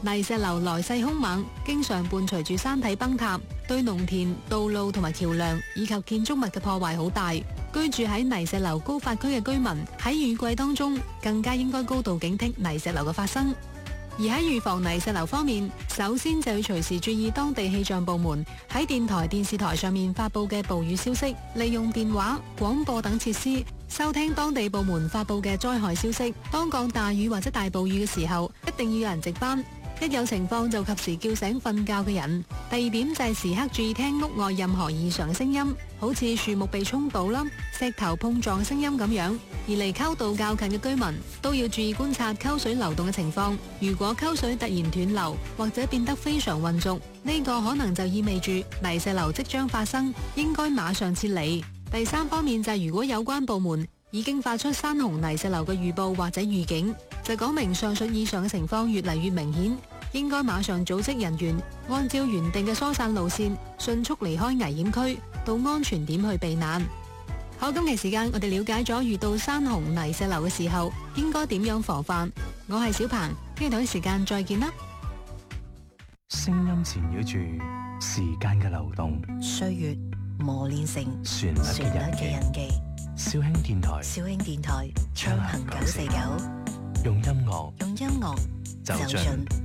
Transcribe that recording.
泥石流來勢兇猛，經常伴隨住山體崩塌，對農田、道路同埋橋梁以及建築物嘅破壞好大。居住喺泥石流高發區嘅居民喺雨季當中更加應該高度警惕泥石流嘅發生。而喺預防泥石流方面，首先就要隨時注意當地氣象部門喺電台、電視台上面發佈嘅暴雨消息，利用電話、廣播等設施收聽當地部門發佈嘅災害消息。當降大雨或者大暴雨嘅時候，一定要有人值班，一有情況就及時叫醒瞓覺嘅人。第二點就係時刻注意聽屋外任何異常嘅聲音，好似樹木被沖倒啦、石頭碰撞聲音咁樣。而離溝道較近嘅居民都要注意觀察溝水流動嘅情況。如果溝水突然斷流或者變得非常渾濁，呢個可能就意味住泥石流即將發生，應該馬上撤離。第三方面就係如果有關部門已經發出山洪泥石流嘅預報或者預警，就講明上述以上嘅情況越嚟越明顯，應該馬上組織人員按照原定嘅疏散路線，迅速離開危險區，到安全點去避難。好，今期時間我哋了解咗遇到山洪泥石流嘅時候應該點樣防範。我係小鵬，聽日同一時間再見啦。 聲音纏繞住時間嘅流動， 歲月磨練成旋律嘅印記。小興電台， 暢行949， 用音樂走進